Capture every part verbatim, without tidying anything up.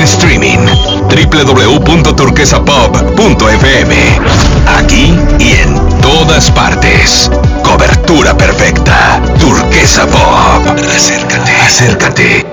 streaming, doble u doble u doble u punto turquesa pop punto efe eme. Aquí y en todas partes. Cobertura perfecta. Turquesa Pop. Acércate, acércate.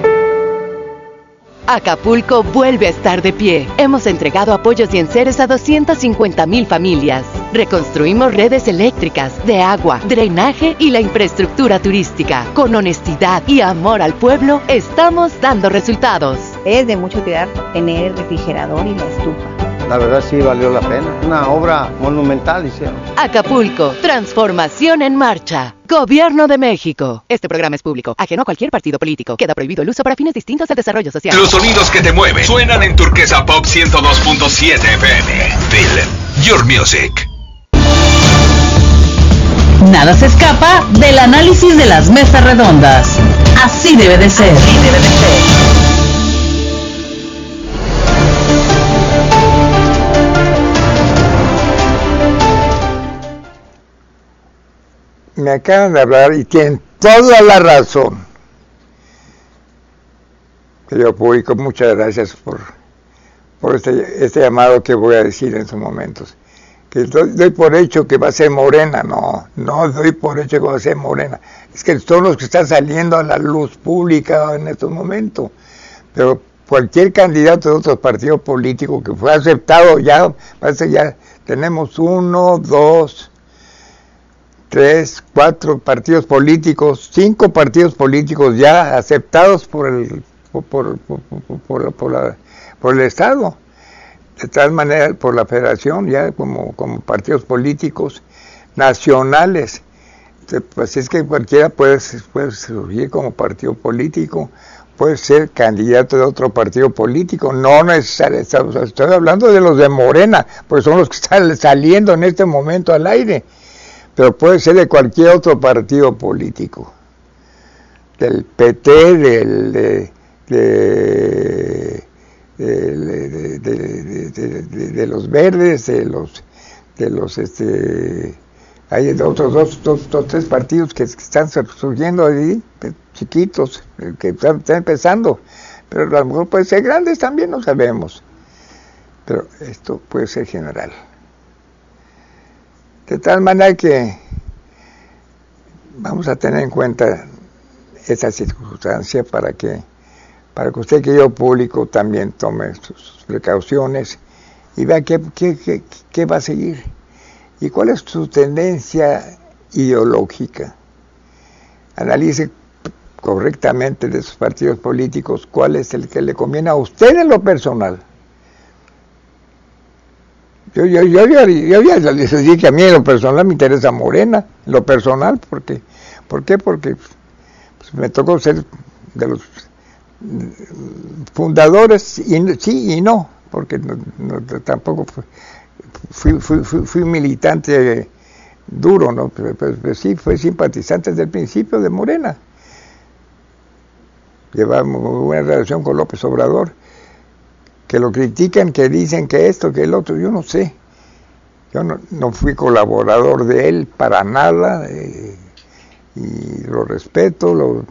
Acapulco vuelve a estar de pie. Hemos entregado apoyos y enseres a doscientas cincuenta mil familias. Reconstruimos redes eléctricas, de agua, drenaje y la infraestructura turística. Con honestidad y amor al pueblo, estamos dando resultados. Es de mucho cuidar tener el refrigerador y la estufa. La verdad sí valió la pena. Una obra monumental hicieron. Acapulco, transformación en marcha. Gobierno de México. Este programa es público, ajeno a cualquier partido político. Queda prohibido el uso para fines distintos del desarrollo social. Los sonidos que te mueven suenan en Turquesa Pop ciento dos punto siete efe eme. Feel your music. Nada se escapa del análisis de las mesas redondas. Así debe de ser. Así debe de ser. Me acaban de hablar y tienen toda la razón. Querido público, muchas gracias por, por este, este llamado que voy a decir en estos momentos. Que doy, doy por hecho que va a ser Morena. No, no doy por hecho que va a ser Morena. Es que son los que están saliendo a la luz pública en estos momentos. Pero cualquier candidato de otro partido político que fue aceptado ya, parece ya tenemos uno, dos... tres, cuatro partidos políticos, cinco partidos políticos ya aceptados por el por, por, por, por, por, la, por el Estado, de tal manera por la Federación, ya como, como partidos políticos nacionales. Pues es que cualquiera puede, puede surgir como partido político, puede ser candidato de otro partido político, no necesariamente, estoy hablando de los de Morena, porque son los que están saliendo en este momento al aire. Pero puede ser de cualquier otro partido político, del P T, del, de, de, de, de, de, de, de, de los verdes, de los, de los, este, hay otros dos, dos, dos tres partidos que están surgiendo ahí, chiquitos, que están, están empezando, pero a lo mejor pueden ser grandes también, no sabemos, pero esto puede ser general. De tal manera que vamos a tener en cuenta esa circunstancia para que, para que usted, querido público, también tome sus precauciones y vea qué, qué, qué, qué va a seguir y cuál es su tendencia ideológica. Analice correctamente de sus partidos políticos cuál es el que le conviene a usted en lo personal. Yo, yo, yo, yo, yo ya les dije que a mí en lo personal me interesa Morena, en lo personal, porque, ¿por qué? Porque pues, me tocó ser de los fundadores, y sí y no, porque no, no, tampoco fui, fui, fui, fui militante duro, ¿no? Pero, pero, pero sí, fui simpatizante desde el principio de Morena. Llevaba muy buena relación con López Obrador. Que lo critican, que dicen que esto, que el otro, yo no sé. Yo no, no fui colaborador de él para nada, eh, y lo respeto, lo,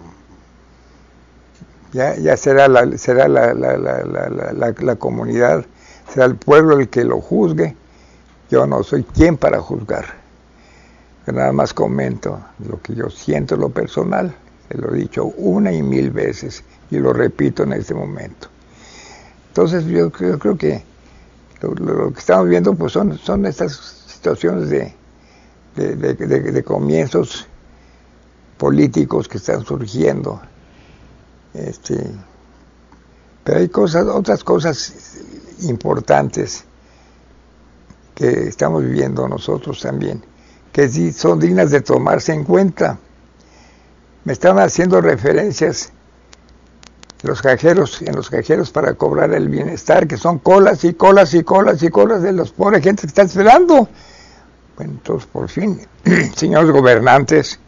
ya, ya será, la, será la, la, la, la, la, la comunidad, será el pueblo el que lo juzgue. Yo no soy quien para juzgar. Yo nada más comento lo que yo siento en lo personal, se lo he dicho una y mil veces, y lo repito en este momento. Entonces yo, yo creo que lo, lo que estamos viendo pues son, son estas situaciones de, de, de, de, de comienzos políticos que están surgiendo. Este, pero hay cosas, otras cosas importantes que estamos viviendo nosotros también, que sí son dignas de tomarse en cuenta. Me están haciendo referencias los cajeros, en los cajeros para cobrar el bienestar, que son colas y colas y colas y colas de los pobres gente que está esperando. Bueno, entonces por fin, señores gobernantes,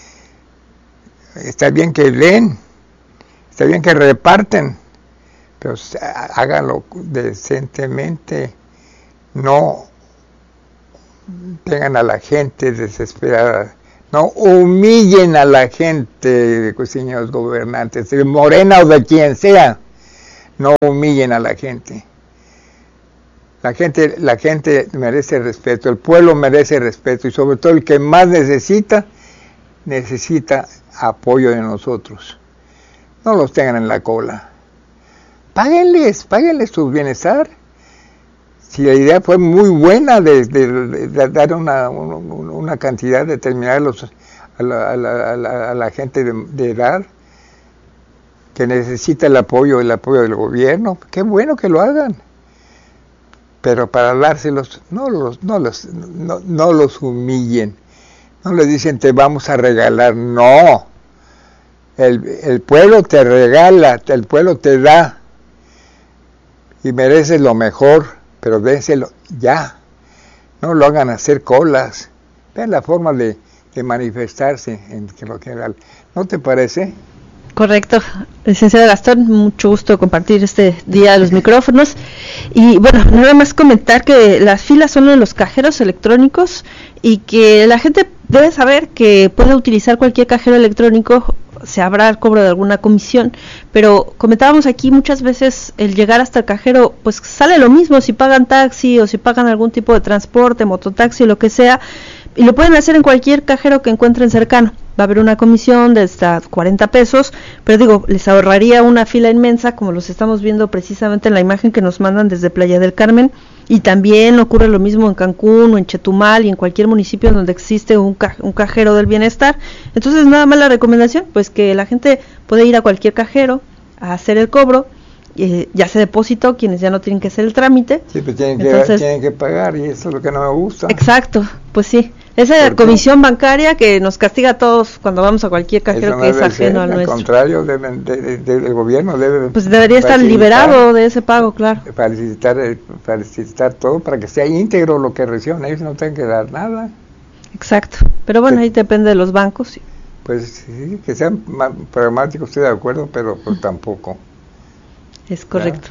está bien que den, está bien que reparten, pero háganlo decentemente, no tengan a la gente desesperada. No humillen a la gente, señores gobernantes, de Morena o de quien sea. no humillen a la gente. La gente, la gente merece respeto, el pueblo merece respeto y sobre todo el que más necesita, necesita apoyo de nosotros. No los tengan en la cola. Páguenles, páguenles su bienestar. Si la idea fue muy buena de, de, de dar una, una cantidad determinada a, los, a, la, a, la, a, la, a la gente de, de edad que necesita el apoyo, el apoyo del gobierno, qué bueno que lo hagan. Pero para dárselos, no los, no los, no, no los humillen. No les dicen te vamos a regalar, no. El, el pueblo te regala, el pueblo te da. Y mereces lo mejor, pero déselo ya. No lo hagan hacer colas. Vean la forma de, de manifestarse en lo general. ¿No te parece? Correcto, licenciado Gastón, mucho gusto compartir este día de los micrófonos. Y bueno, nada más comentar que las filas son en los cajeros electrónicos y que la gente debe saber que puede utilizar cualquier cajero electrónico, se habrá el cobro de alguna comisión, pero comentábamos aquí muchas veces el llegar hasta el cajero, pues sale lo mismo si pagan taxi o si pagan algún tipo de transporte, mototaxi o lo que sea, y lo pueden hacer en cualquier cajero que encuentren cercano. Va a haber una comisión de hasta cuarenta pesos, pero digo, les ahorraría una fila inmensa, como los estamos viendo precisamente en la imagen que nos mandan desde Playa del Carmen, y también ocurre lo mismo en Cancún o en Chetumal y en cualquier municipio donde existe un, ca- un cajero del bienestar. Entonces, nada más la recomendación, pues que la gente puede ir a cualquier cajero a hacer el cobro, eh, ya se depósito, quienes ya no tienen que hacer el trámite. Sí, pero tienen, Entonces, que, tienen que pagar y eso es lo que no me gusta. Exacto, pues sí. Esa comisión bancaria que nos castiga a todos cuando vamos a cualquier cajero no que es ajeno al nuestro. Al contrario, deben, de, de, de, el gobierno debe... Pues debería estar liberado de ese pago, claro. Facilitar, facilitar todo para que sea íntegro lo que reciban, ellos no tienen que dar nada. Exacto, pero bueno, sí. Ahí depende de los bancos. Pues sí, que sean pragmáticos, estoy de acuerdo, pero pues tampoco. Es correcto.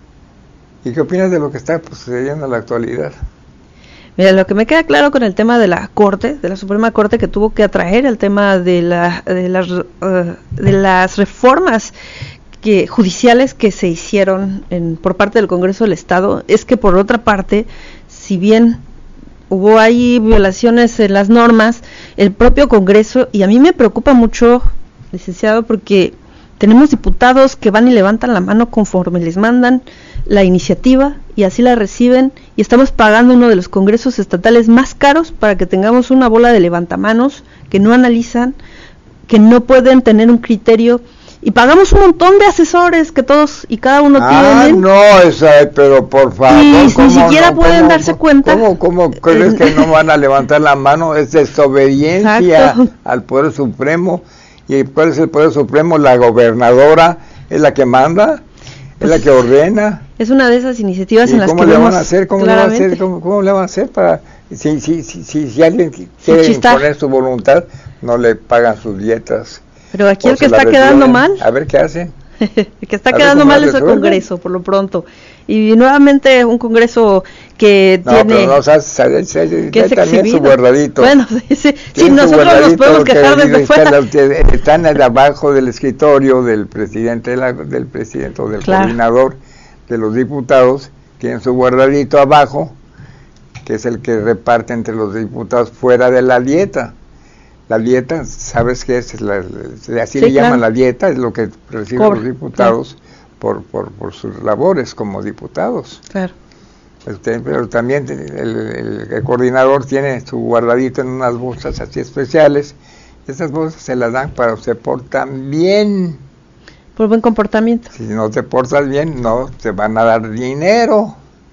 ¿Y qué opinas de lo que está pues, sucediendo en la actualidad? Mira, lo que me queda claro con el tema de la Corte, de la Suprema Corte, que tuvo que atraer el tema de, la, de, las, uh, de las reformas que, judiciales que se hicieron en, por parte del Congreso del Estado, es que por otra parte, si bien hubo ahí violaciones en las normas, el propio Congreso, y a mí me preocupa mucho, licenciado, porque tenemos diputados que van y levantan la mano conforme les mandan la iniciativa y así la reciben, y estamos pagando uno de los congresos estatales más caros para que tengamos una bola de levantamanos que no analizan, que no pueden tener un criterio, y pagamos un montón de asesores que todos y cada uno ah, tienen. no, esa, pero por favor. Y ni siquiera no, pueden cómo, darse cuenta. ¿Cómo, cómo crees que no van a levantar la mano? Es desobediencia Exacto. al Poder Supremo. ¿Y cuál es el Poder Supremo? La gobernadora es la que manda, pues, es la que ordena. Es una de esas iniciativas en las cómo que le vemos van a hacer, cómo claramente. le van a hacer, cómo, cómo le van a hacer para si si si si, si alguien quiere sí, imponer su voluntad, no le pagan sus dietas. Pero aquí el que está quedando mal, a ver qué hacen. El que está a quedando mal es el Congreso, por lo pronto. Y nuevamente un Congreso que no, tiene... No, pero no, se, se, se, que es también exhibido. Su guardadito. Bueno, sí, sí nosotros nos podemos quejar desde fuera. Están abajo del escritorio del presidente, de la, del presidente o del claro. coordinador de los diputados, tienen su guardadito abajo, que es el que reparte entre los diputados fuera de la dieta. La dieta, ¿sabes qué es? La, así sí, le llaman claro. la dieta, es lo que reciben Cobra, los diputados claro. por, por, por sus labores como diputados. Claro. Este, pero también el, el, el coordinador tiene su guardadito en unas bolsas así especiales. Esas bolsas se las dan para que se portan bien. Por buen comportamiento. Si no te portas bien, no te van a dar dinero.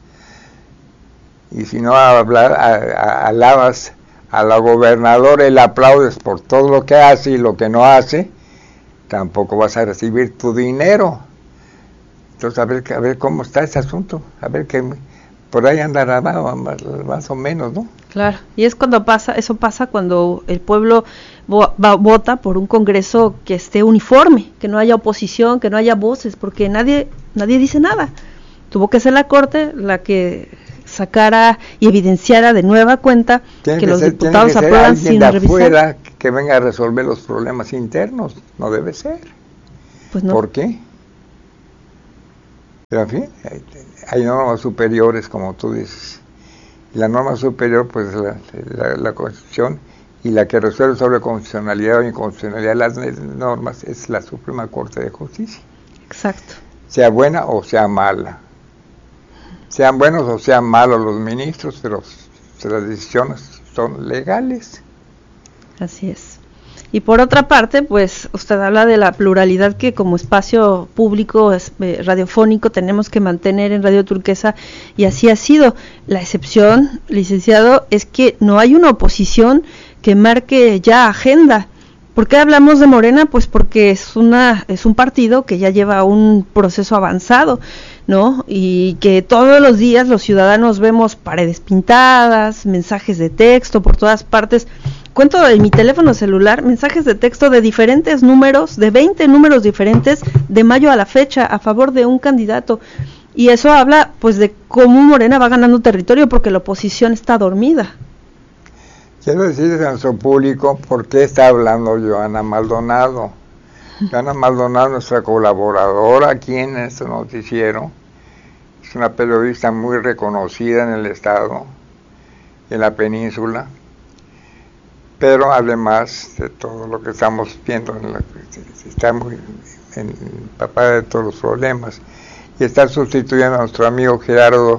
Y si no hablar, a, a, alabas a la gobernadora y le aplaudes por todo lo que hace y lo que no hace, tampoco vas a recibir tu dinero. Entonces, a ver, a ver cómo está ese asunto, a ver que por ahí andará más, más o menos, ¿no? Claro, y es cuando pasa, eso pasa cuando el pueblo vo, va, vota por un Congreso que esté uniforme, que no haya oposición, que no haya voces, porque nadie, nadie dice nada. Tuvo que ser la Corte la que sacara y evidenciara de nueva cuenta tiene que, que los ser, diputados que aprueban sin de revisar. Afuera que venga a resolver los problemas internos, no debe ser. Pues no. ¿Por qué? Pero en fin, hay, hay normas superiores, como tú dices. Y la norma superior, pues, es la, la, la Constitución, y la que resuelve sobre constitucionalidad o inconstitucionalidad de las normas es la Suprema Corte de Justicia. Exacto. Sea buena o sea mala. Sean buenos o sean malos los ministros, pero las decisiones son legales. Así es. Y por otra parte, pues usted habla de la pluralidad que como espacio público eh, radiofónico tenemos que mantener en Radio Turquesa, y así ha sido. La excepción, licenciado, es que no hay una oposición que marque ya agenda. ¿Por qué hablamos de Morena? Pues porque es una es un partido que ya lleva un proceso avanzado, ¿no? Y que todos los días los ciudadanos vemos paredes pintadas, mensajes de texto por todas partes. Cuento en mi teléfono celular mensajes de texto de diferentes números, de veinte números diferentes, de mayo a la fecha, a favor de un candidato. Y eso habla, pues, de cómo Morena va ganando territorio porque la oposición está dormida. Quiero decirles a nuestro público por qué está hablando Joana Maldonado. Joana Maldonado, nuestra colaboradora aquí en este noticiero, es una periodista muy reconocida en el estado, en la península, pero además de todo lo que estamos viendo, en la, está muy empapada de todos los problemas, y está sustituyendo a nuestro amigo Gerardo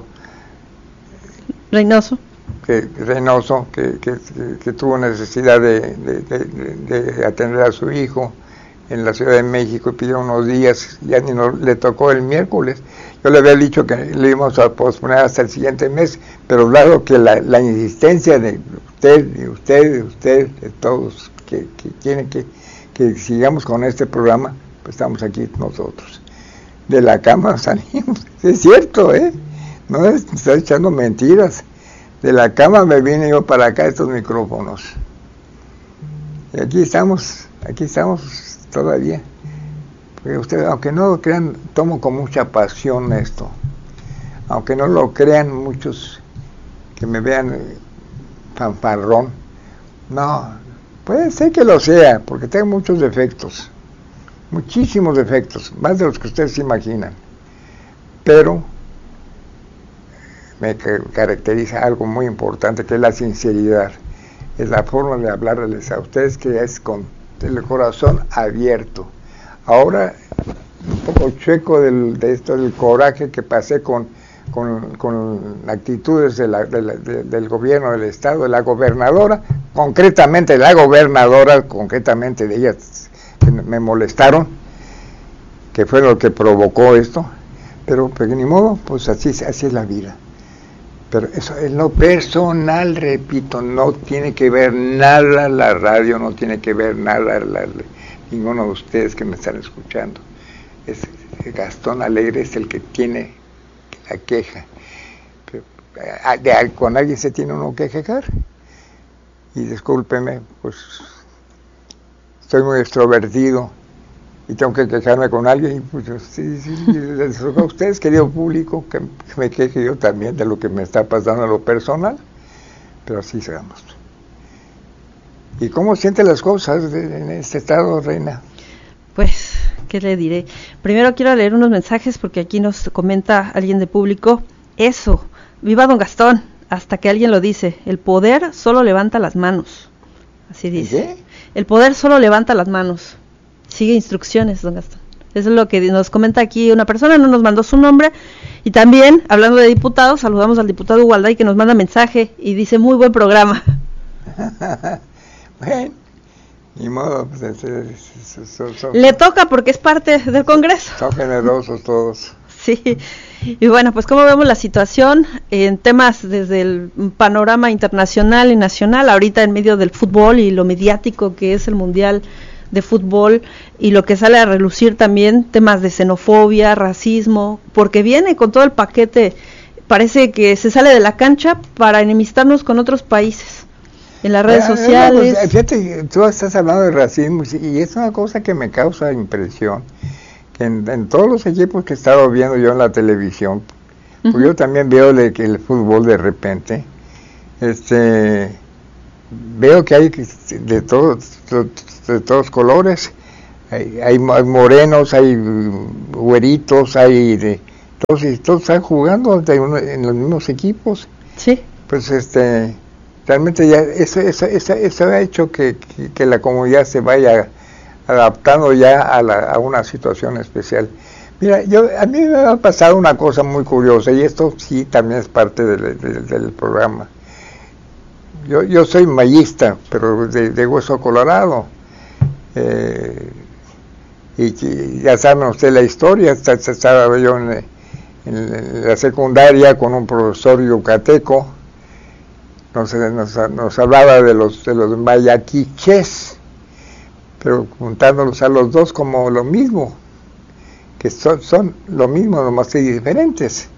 Reynoso. Que, Reynoso, que, que, que, que tuvo necesidad de, de, de, de atender a su hijo en la Ciudad de México y pidió unos días, ya ni no, le tocó el miércoles. Yo le había dicho que le íbamos a posponer hasta el siguiente mes, pero dado que la, la insistencia de usted, de usted, de usted, de todos, que, que tienen que, que sigamos con este programa, pues estamos aquí nosotros. De la cama salimos, es cierto, ¿eh? No es, está echando mentiras. De la cama me vine yo para acá, estos micrófonos. Y aquí estamos, aquí estamos todavía. Porque ustedes, aunque no lo crean, tomo con mucha pasión esto. Aunque no lo crean muchos que me vean eh, fanfarrón. No, puede ser que lo sea, porque tengo muchos defectos. Muchísimos defectos, más de los que ustedes se imaginan. Pero me caracteriza algo muy importante, que es la sinceridad. Es la forma de hablarles a ustedes, que es con el corazón abierto. Ahora, un poco chueco del, de esto del coraje que pasé con, con, con actitudes de la, de la, de, del gobierno del estado, de la gobernadora, concretamente la gobernadora, concretamente de ellas, que me molestaron, que fue lo que provocó esto, pero pues ni modo, pues así, así es la vida. Pero eso es lo personal, repito, no tiene que ver nada la radio, no tiene que ver nada la, la, ninguno de ustedes que me están escuchando. Es, Gastón Alegre es el que tiene la queja. Pero, de, con alguien se tiene uno que quejar. Y discúlpeme, pues estoy muy extrovertido y tengo que quejarme con alguien, y pues sí, sí, les ruego a ustedes, querido público, que me queje yo también de lo que me está pasando en lo personal, pero así seamos. ¿Y cómo siente las cosas de, en este estado, Reina? Pues, ¿qué le diré? Primero quiero leer unos mensajes, porque aquí nos comenta alguien de público, eso, viva don Gastón, hasta que alguien lo dice, el poder solo levanta las manos, así dice. ¿Qué? El poder solo levanta las manos. Sigue instrucciones, don Gastón. Eso es lo que nos comenta aquí una persona, no nos mandó su nombre. Y también, hablando de diputados, saludamos al diputado Ugalday, que nos manda mensaje y dice, muy buen programa. Bueno, ni modo. Pues, es, es, es, son, son, Le toca porque es parte del Congreso. Son generosos todos. Sí, y bueno, pues cómo vemos la situación en temas desde el panorama internacional y nacional, ahorita en medio del fútbol y lo mediático que es el Mundial de Fútbol, y lo que sale a relucir también, temas de xenofobia, racismo, porque viene con todo el paquete, parece que se sale de la cancha para enemistarnos con otros países, en las redes bueno, sociales. No, pues, fíjate, tú estás hablando de racismo, y es una cosa que me causa impresión, que en, en todos los equipos que he estado viendo yo en la televisión, uh-huh. Pues yo también veo de que el fútbol de repente, este, veo que hay de todos, de todos colores, hay, hay morenos, hay güeritos, hay de, Entonces, todos están jugando en los mismos equipos. Sí. Pues este, realmente ya eso, eso, eso, eso ha hecho que, que, que la comunidad se vaya adaptando ya a, la, a una situación especial. Mira, yo a mí me ha pasado una cosa muy curiosa, y esto sí también es parte del, del, del programa. Yo, yo soy mayista, pero de, de hueso colorado. Eh, y, y ya saben ustedes la historia. Estaba yo en, en la secundaria con un profesor yucateco. Nos, nos, nos hablaba de los de los mayaquichés, pero juntándolos a los dos como lo mismo, que son, son lo mismo, nomás que diferentes.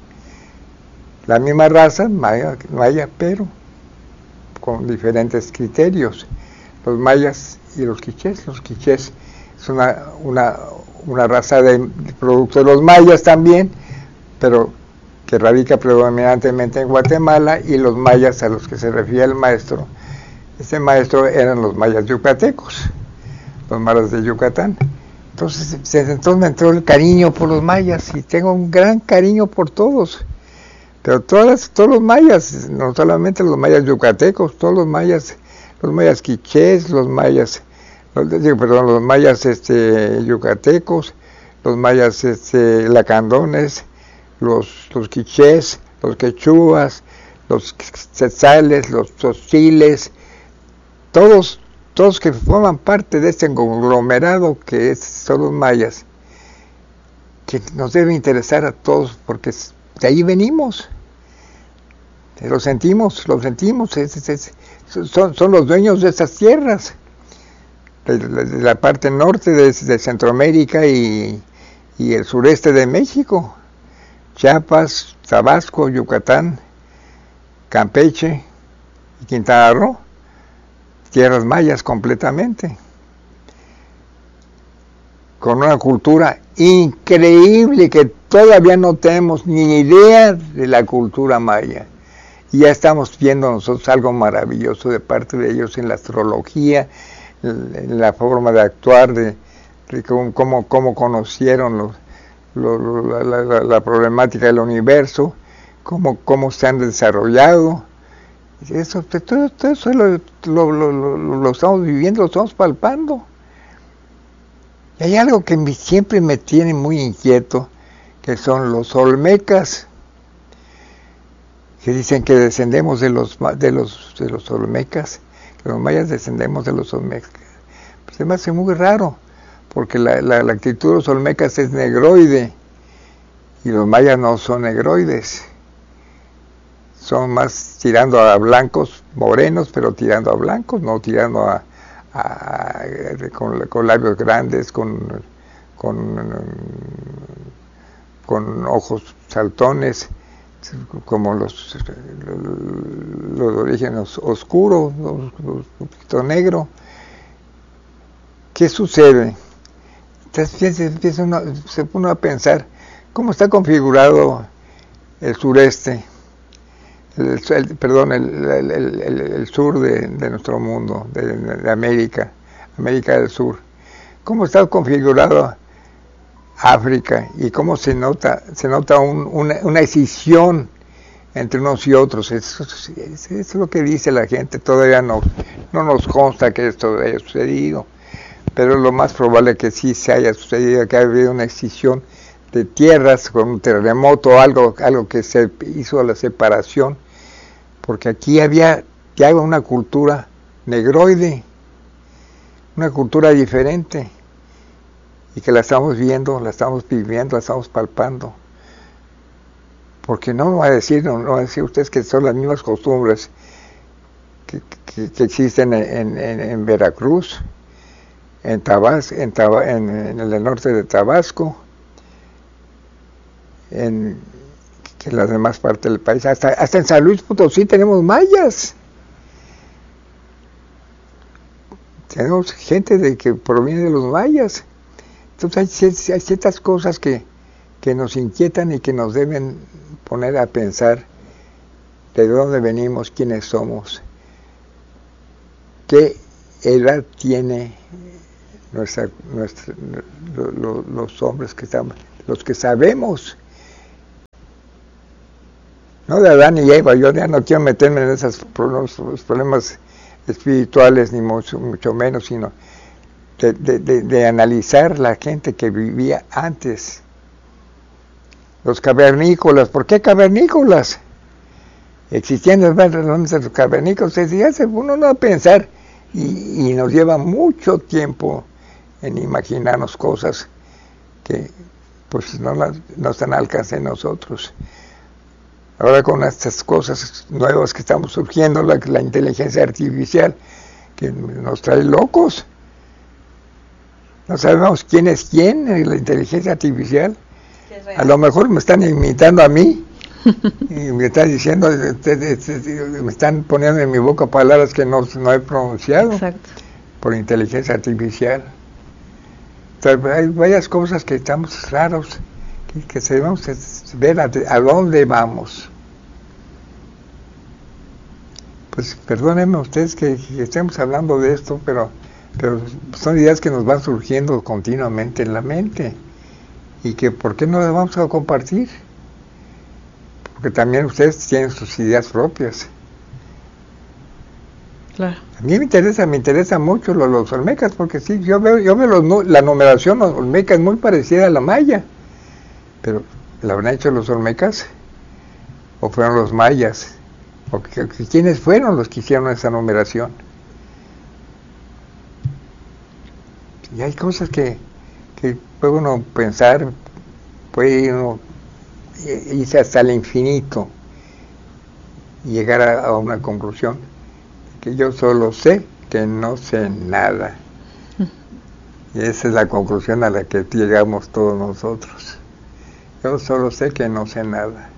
La misma raza, maya, maya, pero con diferentes criterios. Los mayas y los quichés. Los quichés es una, una, una raza de, de producto de los mayas también, pero que radica predominantemente en Guatemala, y los mayas a los que se refiere el maestro, este maestro eran los mayas yucatecos, los mayas de Yucatán. Entonces, entonces me entró el cariño por los mayas, y tengo un gran cariño por todos, pero todas, todos los mayas, no solamente los mayas yucatecos, todos los mayas, los mayas quichés, los mayas, los, digo, perdón, los mayas este, yucatecos, los mayas este, lacandones, los, los quichés, los quechuas, los tzetzales, los tzotztiles, todos, todos que forman parte de este conglomerado que es, son los mayas, que nos debe interesar a todos, porque de ahí venimos, lo sentimos, lo sentimos, es, es, es, son, son los dueños de estas tierras, de, de, de la parte norte de, de Centroamérica y, y el sureste de México. Chiapas, Tabasco, Yucatán, Campeche y Quintana Roo, tierras mayas completamente, con una cultura increíble que todavía no tenemos ni idea de la cultura maya, y ya estamos viendo nosotros algo maravilloso de parte de ellos en la astrología, en la forma de actuar, de, de cómo, cómo, cómo conocieron los Lo, lo, la, la, la problemática del universo, cómo, cómo se han desarrollado. Eso, todo, todo eso lo, lo, lo, lo, lo estamos viviendo, lo estamos palpando. Y hay algo que me, siempre me tiene muy inquieto, que son los olmecas, que dicen que descendemos de los de los de los olmecas, que los mayas descendemos de los olmecas. Pues se me hace muy raro, porque la, la, la actitud de los olmecas es negroide, y los mayas no son negroides, son más tirando a blancos, morenos, pero tirando a blancos, no tirando a, a, a con, con labios grandes, con, con, con ojos saltones, como los, los, los orígenes oscuros, los, los, un poquito negro. ¿Qué sucede? Entonces empieza uno, se pone a pensar cómo está configurado el sureste, el, el, perdón, el, el, el, el sur de, de nuestro mundo, de, de América, América del Sur. Cómo está configurado África, y cómo se nota, se nota un, una, una escisión entre unos y otros. Eso, eso, eso es lo que dice la gente. Todavía no, no nos consta que esto haya sucedido, pero lo más probable que sí se haya sucedido, que haya habido una escisión de tierras con un terremoto, algo, algo que se hizo la separación, porque aquí había ya una cultura negroide, una cultura diferente, y que la estamos viendo, la estamos viviendo, la estamos palpando. Porque no va a decir, no, no va a decir ustedes que son las mismas costumbres que, que, que existen en, en, en Veracruz, en, Tabas, en, Tab, en, en el norte de Tabasco, en, en las demás partes del país, hasta, hasta en San Luis Potosí tenemos mayas. Tenemos gente de que proviene de los mayas. Entonces hay, hay ciertas cosas que, que nos inquietan y que nos deben poner a pensar de dónde venimos, quiénes somos, qué edad tiene nuestra, nuestra, lo, lo, los hombres que estamos, los que sabemos no de Adán y Eva, yo ya no quiero meterme en esos problemas, problemas espirituales, ni mucho, mucho menos, sino de, de, de, de analizar la gente que vivía antes. Los cavernícolas, ¿por qué cavernícolas? Existían los cavernícolas, se hace uno no a pensar, y, y nos lleva mucho tiempo en imaginarnos cosas que pues no, las, no están al alcance de nosotros. Ahora con estas cosas nuevas que estamos surgiendo, la, la inteligencia artificial, que nos trae locos. No sabemos quién es quién en la inteligencia artificial. A lo mejor me están imitando a mí y me están diciendo, me están poniendo en mi boca palabras que no, no he pronunciado. Exacto. Por inteligencia artificial. Entonces, hay varias cosas que estamos raros, que, que debemos ver a, a dónde vamos. Pues perdónenme ustedes que, que estemos hablando de esto, pero, pero son ideas que nos van surgiendo continuamente en la mente. Y que ¿por qué no las vamos a compartir? Porque también ustedes tienen sus ideas propias. Claro. A mí me interesa, me interesa mucho los, los olmecas, porque sí, yo veo, yo veo los, la numeración olmeca es muy parecida a la maya, pero ¿la habrán hecho los olmecas? ¿O fueron los mayas? ¿O que, que, quiénes fueron los que hicieron esa numeración? Y hay cosas que, que puede uno pensar, puede uno irse hasta el infinito y llegar a, a una conclusión, que yo solo sé que no sé nada. Y esa es la conclusión a la que llegamos todos nosotros. Yo solo sé que no sé nada.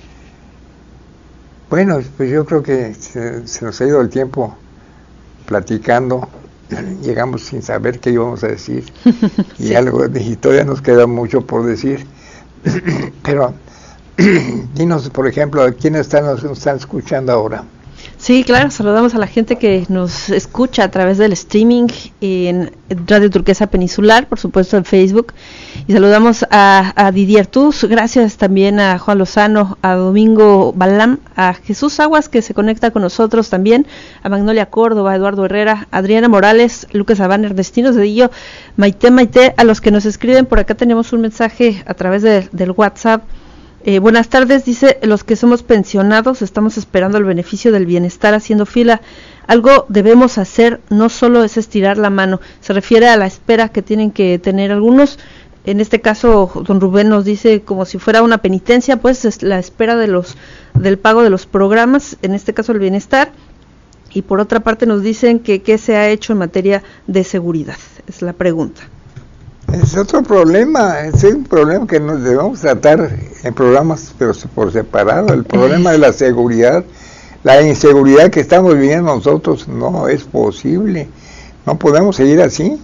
Bueno, pues yo creo que se, se nos ha ido el tiempo platicando. Llegamos sin saber qué íbamos a decir. Y sí. Algo, y todavía nos queda mucho por decir. Pero dinos, por ejemplo, ¿quiénes están, nos están escuchando ahora? Sí, claro, saludamos a la gente que nos escucha a través del streaming en Radio Turquesa Peninsular, por supuesto en Facebook, y saludamos a, a Didier Tuz, gracias también a Juan Lozano, a Domingo Balam, a Jesús Aguas, que se conecta con nosotros también, a Magnolia Córdoba, a Eduardo Herrera, a Adriana Morales, Lucas Abán, Ernestino Zedillo, Maite Maite, a los que nos escriben. Por acá tenemos un mensaje a través de, del WhatsApp. Eh, buenas tardes, dice, los que somos pensionados estamos esperando el beneficio del bienestar haciendo fila. Algo debemos hacer, no solo es estirar la mano, se refiere a la espera que tienen que tener algunos. En este caso, don Rubén nos dice como si fuera una penitencia, pues es la espera de los del pago de los programas, en este caso el bienestar. Y por otra parte nos dicen que qué se ha hecho en materia de seguridad, es la pregunta. Es otro problema, es un problema que nos debemos tratar en programas, pero por separado. El problema de la seguridad, la inseguridad que estamos viviendo nosotros, no es posible. No podemos seguir así.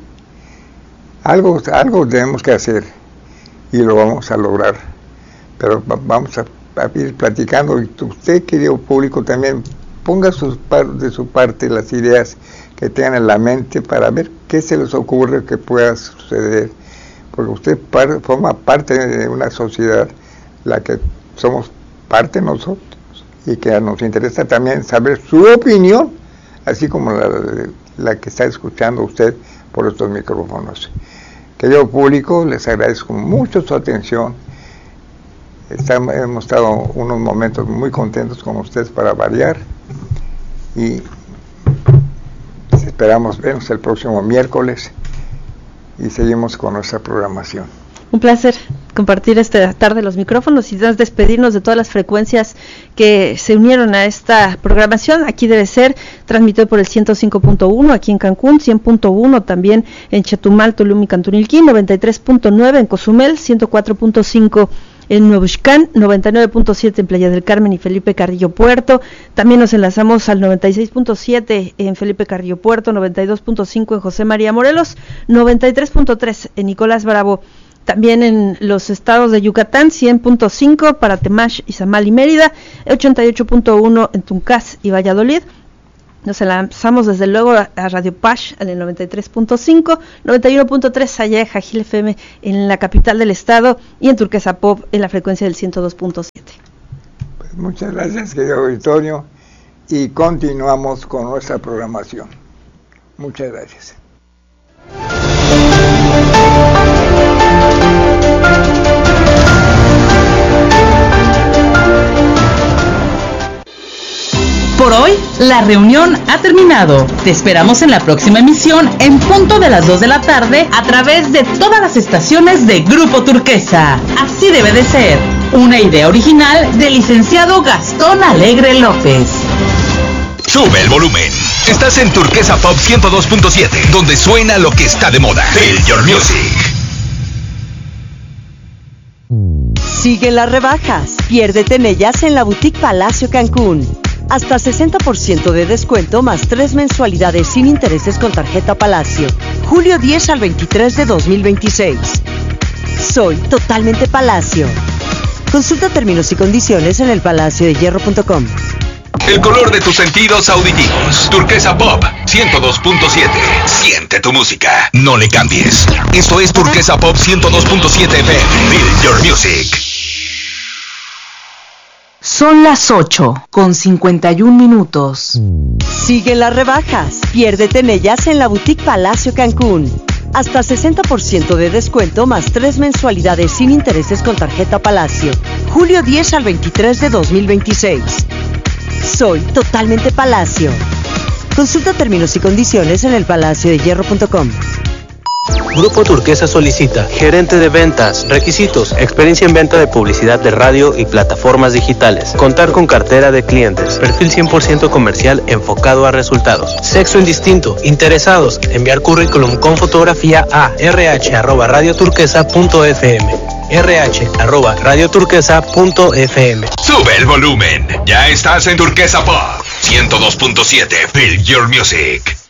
Algo, algo tenemos que hacer y lo vamos a lograr. Pero vamos a, a ir platicando. Y usted, querido público, también ponga sus, de su parte las ideas que tengan en la mente para ver qué se les ocurre que pueda suceder, porque usted par, forma parte de una sociedad, la que somos parte nosotros, y que nos interesa también saber su opinión, así como la, la que está escuchando usted por estos micrófonos. Querido público, les agradezco mucho su atención. Estamos, hemos estado unos momentos muy contentos con ustedes para variar, y esperamos vernos el próximo miércoles y seguimos con nuestra programación. Un placer compartir esta tarde los micrófonos y despedirnos de todas las frecuencias que se unieron a esta programación. Aquí debe ser transmitido por el ciento cinco punto uno aquí en Cancún, cien punto uno también en Chetumal, Tulum y Cantunilquín, noventa y tres punto nueve en Cozumel, ciento cuatro punto cinco en Nuevo Xcán, noventa y nueve punto siete en Playa del Carmen y Felipe Carrillo Puerto. También nos enlazamos al noventa y seis punto siete en Felipe Carrillo Puerto, noventa y dos punto cinco en José María Morelos, noventa y tres punto tres en Nicolás Bravo. También en los estados de Yucatán, cien punto cinco para Temash, Izamal y Mérida, ochenta y ocho punto uno en Tuncás y Valladolid. Nos lanzamos desde luego a Radio Pash en el noventa y tres punto cinco, noventa y uno punto tres allá en Jajil F M en la capital del estado y en Turquesa Pop en la frecuencia del ciento dos punto siete. Muchas gracias, querido auditorio, y continuamos con nuestra programación. Muchas gracias. Por hoy, la reunión ha terminado. Te esperamos en la próxima emisión en punto de las dos de la tarde a través de todas las estaciones de Grupo Turquesa. Así debe de ser. Una idea original del licenciado Gastón Alegre López. Sube el volumen. Estás en Turquesa Pop ciento dos punto siete, donde suena lo que está de moda. Feel your music. Sigue las rebajas. Piérdete en ellas en la Boutique Palacio Cancún. Hasta sesenta por ciento de descuento más tres mensualidades sin intereses con tarjeta Palacio. julio diez al veintitrés de dos mil veintiséis. Soy totalmente Palacio. Consulta términos y condiciones en el palacio de hierro punto com. El color de tus sentidos auditivos. Turquesa Pop ciento dos punto siete. Siente tu música. No le cambies. Esto es Turquesa Pop ciento dos punto siete F M. Feel your music. Son las ocho con cincuenta y un minutos. Sigue las rebajas. Piérdete en ellas en la Boutique Palacio Cancún. Hasta sesenta por ciento de descuento más tres mensualidades sin intereses con tarjeta Palacio. julio diez al veintitrés de dos mil veintiséis. Soy totalmente Palacio. Consulta términos y condiciones en el palacio de hierro punto com. Grupo Turquesa solicita gerente de ventas, requisitos, experiencia en venta de publicidad de radio y plataformas digitales, contar con cartera de clientes, perfil cien por ciento comercial enfocado a resultados, sexo indistinto, interesados, enviar currículum con fotografía a rh arroba radioturquesa punto fm, rh arroba radioturquesa punto fm. Sube el volumen. Ya estás en Turquesa Pop ciento dos punto siete. Feel your music.